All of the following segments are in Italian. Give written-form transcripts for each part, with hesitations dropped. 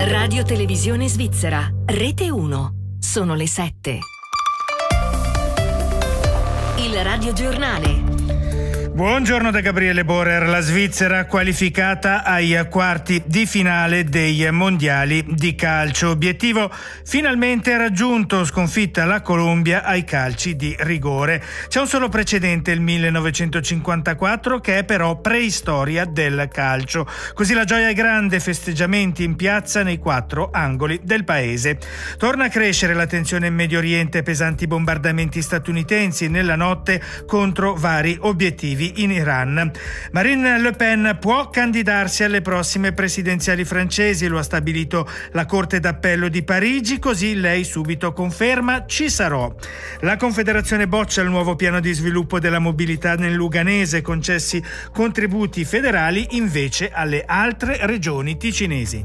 Radio Televisione Svizzera, Rete 1. Sono le 7. Il radiogiornale. Buongiorno da Gabriele Borer. La Svizzera qualificata ai quarti di finale dei mondiali di calcio. Obiettivo finalmente raggiunto, sconfitta la Colombia ai calci di rigore. C'è un solo precedente, il 1954, che è però preistoria del calcio. Così la gioia è grande, festeggiamenti in piazza nei 4 angoli del paese. Torna a crescere la tensione in Medio Oriente, pesanti bombardamenti statunitensi nella notte contro vari obiettivi in Iran. Marine Le Pen può candidarsi alle prossime presidenziali francesi, lo ha stabilito la Corte d'Appello di Parigi, così lei subito conferma: ci sarò. La Confederazione boccia il nuovo piano di sviluppo della mobilità nel Luganese, concessi contributi federali invece alle altre regioni ticinesi.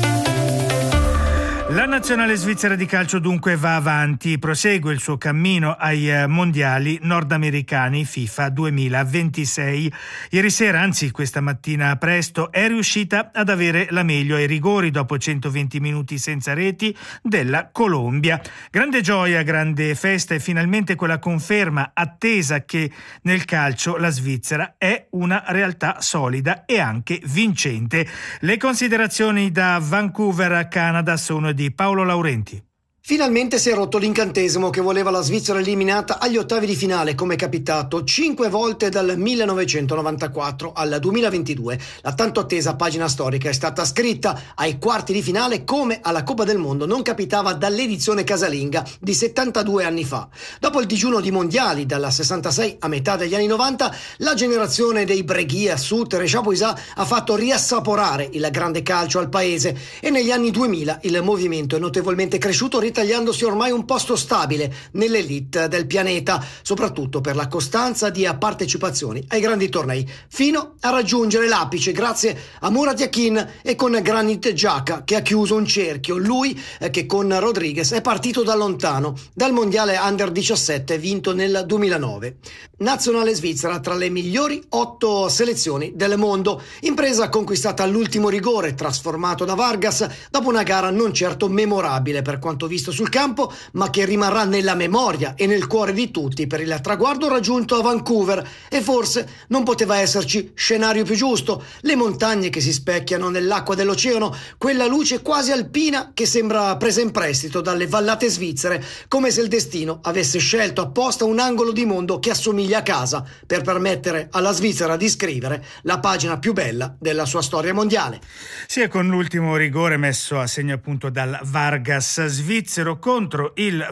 La nazionale svizzera di calcio dunque va avanti, prosegue il suo cammino ai mondiali nordamericani FIFA 2026. Ieri sera, anzi questa mattina presto, è riuscita ad avere la meglio ai rigori dopo 120 minuti senza reti della Colombia. Grande gioia, grande festa e finalmente quella conferma attesa che nel calcio la Svizzera è una realtà solida e anche vincente. Le considerazioni da Vancouver, Canada, sono di Paolo Laurenti. Finalmente si è rotto l'incantesimo che voleva la Svizzera eliminata agli ottavi di finale, come è capitato 5 volte dal 1994 al 2022. La tanto attesa pagina storica è stata scritta. Ai quarti di finale, come alla Coppa del Mondo, non capitava dall'edizione casalinga di 72 anni fa. Dopo il digiuno di mondiali dal 66 a metà degli anni 90, la generazione dei Breguier, Suter e Chapuisat ha fatto riassaporare il grande calcio al paese e negli anni 2000 il movimento è notevolmente cresciuto, ritagliandosi ormai un posto stabile nell'elite del pianeta, soprattutto per la costanza di partecipazioni ai grandi tornei, fino a raggiungere l'apice grazie a Murat Yakin e con Granit Xhaka, che ha chiuso un cerchio. Lui che con Rodriguez è partito da lontano, dal mondiale Under 17 vinto nel 2009. Nazionale svizzera tra le migliori 8 selezioni del mondo, impresa conquistata all'ultimo rigore, trasformato da Vargas dopo una gara non certo memorabile per quanto visto sul campo, ma che rimarrà nella memoria e nel cuore di tutti per il traguardo raggiunto a Vancouver. E forse non poteva esserci scenario più giusto: le montagne che si specchiano nell'acqua dell'oceano, quella luce quasi alpina che sembra presa in prestito dalle vallate svizzere, come se il destino avesse scelto apposta un angolo di mondo che assomiglia a casa per permettere alla Svizzera di scrivere la pagina più bella della sua storia mondiale. Sia con l'ultimo rigore messo a segno appunto dal Vargas svizzero contro il